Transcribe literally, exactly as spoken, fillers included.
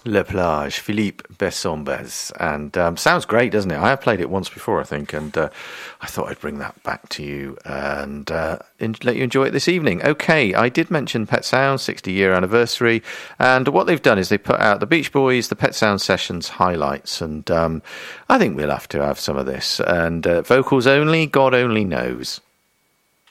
La Plage, Philippe Bessombes. And um, sounds great, doesn't it? I have played it once before, I think, and uh, I thought I'd bring that back to you and uh, in- let you enjoy it this evening. Okay, I did mention Pet Sounds, sixty-year anniversary, and what they've done is they put out the Beach Boys, the Pet Sounds Sessions highlights, and um, I think we'll have to have some of this. And uh, vocals only, God only knows.